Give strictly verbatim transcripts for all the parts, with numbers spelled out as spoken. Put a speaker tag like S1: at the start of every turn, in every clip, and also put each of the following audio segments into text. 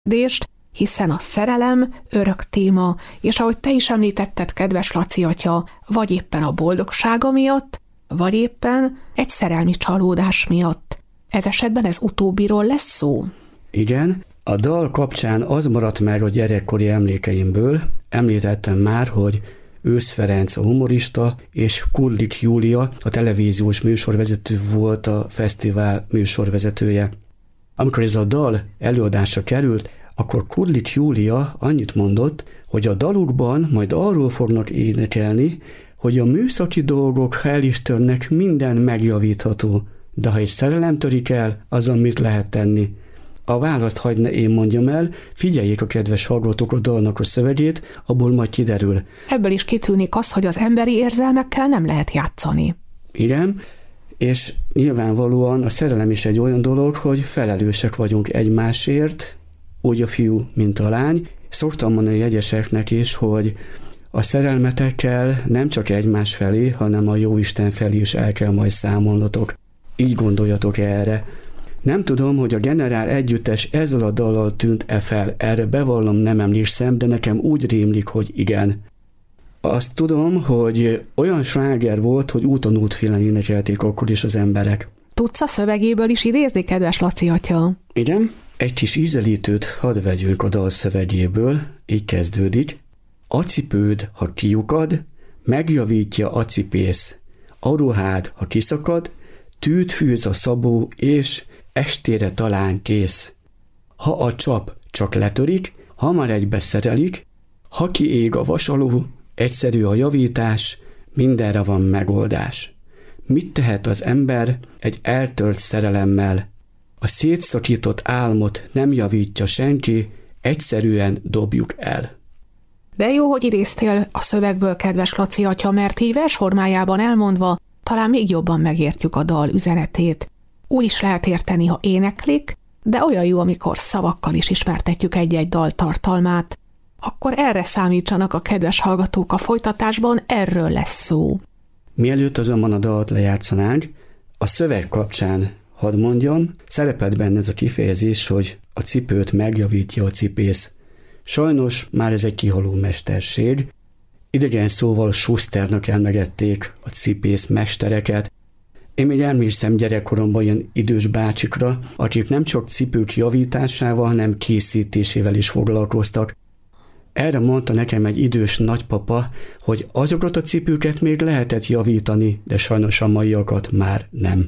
S1: kérdést, hiszen a szerelem örök téma, és ahogy te is említetted, kedves Laci atya, vagy éppen a boldogsága miatt, vagy éppen egy szerelmi csalódás miatt. Ez esetben ez utóbbiról lesz szó?
S2: Igen, a dal kapcsán az maradt meg a gyerekkori emlékeimből, említettem már, hogy Ősz Ferenc a humorista, és Kudlik Júlia a televíziós műsorvezető volt a fesztivál műsorvezetője. Amikor ez a dal előadásra került, akkor Kudlik Júlia annyit mondott, hogy a dalukban majd arról fognak énekelni, hogy a műszaki dolgok, hál' Istennek, minden megjavítható, de ha egy szerelem törik el, azon mit lehet tenni? A választ hagyd ne én mondjam el, figyeljék a kedves hallgatók a dalnak a szövegét, abból majd kiderül.
S1: Ebből is kitűnik az, hogy az emberi érzelmekkel nem lehet játszani.
S2: Igen, és nyilvánvalóan a szerelem is egy olyan dolog, hogy felelősek vagyunk egymásért, úgy a fiú, mint a lány. Szoktam mondani a jegyeseknek is, hogy a szerelmetekkel nem csak egymás felé, hanem a Jóisten felé is el kell majd számolnotok. Így gondoljatok erre. Nem tudom, hogy a Generál Együttes ezzel a dallal tűnt-e fel, erre bevallom, nem emlékszem, de nekem úgy rémlik, hogy igen. Azt tudom, hogy olyan sláger volt, hogy úton útfélen énekelték akkor is az emberek.
S1: Tudsz a szövegéből is idézni, kedves Laci atya?
S2: Igen, egy kis ízelítőt hadd vegyünk a dal szövegéből, így kezdődik. Acipőd, ha kiukad, megjavítja a cipész. A ruhád, ha kiszakad, tűt fűz a szabó, és estére talán kész. Ha a csap csak letörik, hamar egybe szerelik, ha kiég a vasaló, egyszerű a javítás, mindenre van megoldás. Mit tehet az ember egy eltölt szerelemmel? A szétszakított álmot nem javítja senki, egyszerűen dobjuk el.
S1: De jó, hogy idéztél a szövegből, kedves Laci atya, mert így vers formájában elmondva talán még jobban megértjük a dal üzenetét. Úgy is lehet érteni, ha éneklik, de olyan jó, amikor szavakkal is ismertetjük egy-egy dal tartalmát. Akkor erre számítsanak a kedves hallgatók a folytatásban, erről lesz szó.
S2: Mielőtt azonban a dalt lejátszanánk, a szöveg kapcsán hadd mondjam, szerepelt benne ez a kifejezés, hogy a cipőt megjavítja a cipész. Sajnos már ez egy kihaló mesterség. Idegen szóval Schusternak elmegették a cipész mestereket. Én még emlékszem gyerekkoromban ilyen idős bácsikra, akik nem csak cipők javításával, hanem készítésével is foglalkoztak. Erre mondta nekem egy idős nagypapa, hogy azokat a cipőket még lehetett javítani, de sajnos a maiakat már nem.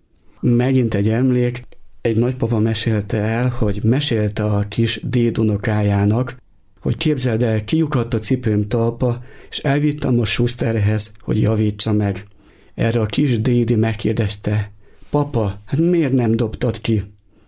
S2: Megint egy emlék, egy nagypapa mesélte el, hogy mesélte a kis dédunokájának, hogy képzeld el, kiukadt a cipőm talpa, és elvittem a Schusterhez, hogy javítsa meg. Erre a kis dédi megkérdezte, papa, hát miért nem dobtad ki?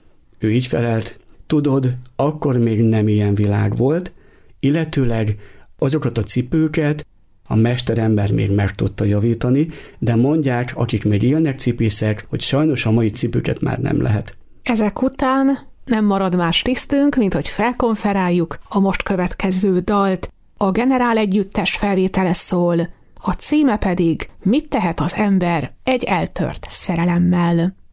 S2: Ő így felelt, tudod, akkor még nem ilyen világ volt, illetőleg azokat a cipőket a mesterember még meg tudta javítani, de mondják, akik még élnek cipészek, hogy sajnos a mai cipőket már nem lehet.
S1: Ezek után nem marad más tisztünk, mint hogy felkonferáljuk a most következő dalt. A Generál Együttes felvétele szól, a címe pedig Mit tehet az ember egy eltört szerelemmel.